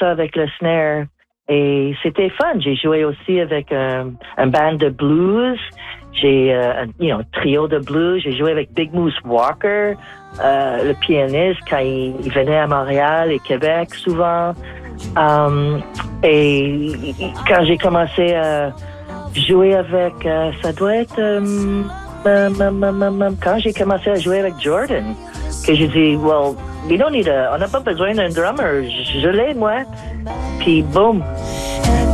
ça avec le snare. Et c'était fun. J'ai joué aussi avec un band de blues. J'ai un trio de blues. J'ai joué avec Big Moose Walker, le pianiste, quand il venait à Montréal et Québec souvent. Et quand j'ai commencé à jouer avec, ça doit être quand j'ai commencé à jouer avec Jordan, que j'ai dit, well, on n'a pas besoin d'un drummer. Je l'ai, moi. Puis, boum.